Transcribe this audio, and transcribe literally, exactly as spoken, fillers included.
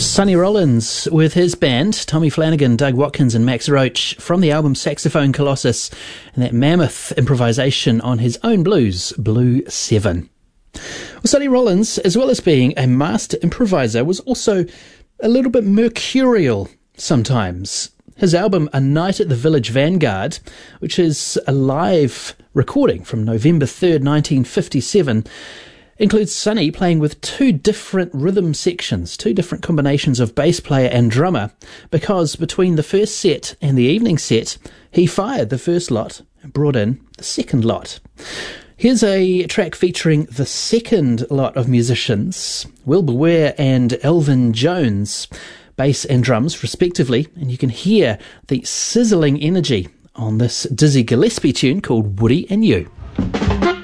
Sonny Rollins with his band, Tommy Flanagan, Doug Watkins and Max Roach, from the album Saxophone Colossus, and that mammoth improvisation on his own blues, Blue Seven. Well, Sonny Rollins, as well as being a master improviser, was also a little bit mercurial sometimes. His album A Night at the Village Vanguard, which is a live recording from November third, nineteen fifty-seven, includes Sonny playing with two different rhythm sections, two different combinations of bass player and drummer, because between the first set and the evening set, he fired the first lot and brought in the second lot. Here's a track featuring the second lot of musicians, Wilbur Ware and Elvin Jones, bass and drums respectively, and you can hear the sizzling energy on this Dizzy Gillespie tune called Woody and You.